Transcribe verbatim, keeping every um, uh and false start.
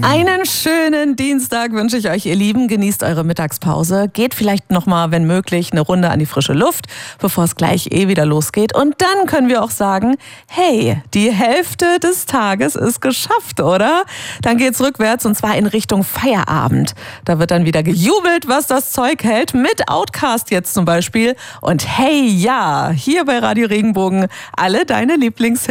Einen schönen Dienstag wünsche ich euch, ihr Lieben. Genießt eure Mittagspause. Geht vielleicht nochmal, wenn möglich, eine Runde an die frische Luft, bevor es gleich eh wieder losgeht. Und dann können wir auch sagen, hey, die Hälfte des Tages ist geschafft, oder? Dann geht's rückwärts und zwar in Richtung Feierabend. Da wird dann wieder gejubelt, was das Zeug hält. Mit Outcast jetzt zum Beispiel. Und hey, ja, hier bei Radio Regenbogen alle deine Lieblingshits.